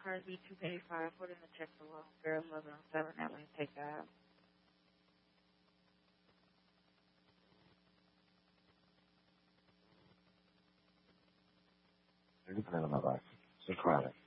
card be 285. Put in the check below. Girl 1107. That way, take that. They're depending on my life. Socratic.